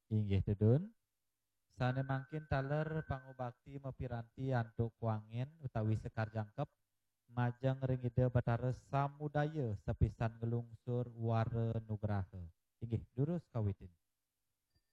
Inggih tudun. Sane mangkin taler pangubakti mepiranti antuk kuangin utawi sekar jangkep majeng ring ide batares samudaya sepisan ngelungsur ware nugraha. Inggih durus kawitin.